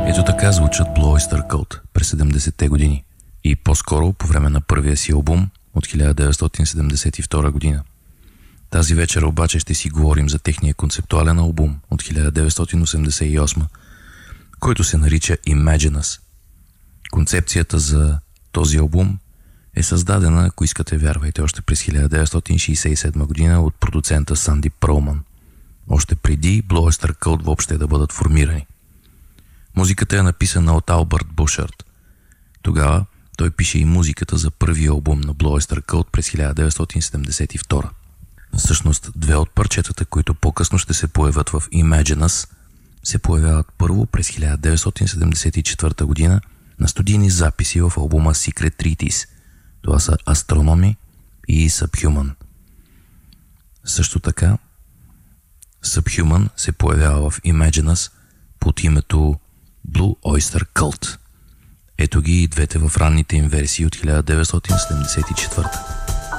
Ето така звучат Blue Oyster Cult през 70-те години и по-скоро по време на първия си албум от 1972 година. Тази вечер обаче ще си говорим за техния концептуален албум от 1988, който се нарича Imagine Us. Концепцията за този албум е създадена, ако искате вярвайте, още през 1967 година от продуцента Санди Пролман, още преди Blue Oyster Cult въобще да бъдат формирани. Музиката е написана от Албърт Бушард. Тогава той пише и музиката за първия албум на Blue Oyster Cult през 1972. Всъщност, две от парчетата, които по-късно ще се появят в Imagine Us, се появяват първо през 1974 година на студийни записи в албума Secret Treatise. Това са Astronomy и Subhuman. Също така, Subhuman се появява в Imagine Us под името Blue Oyster Cult. Ето ги и двете в ранните им версии от 1974.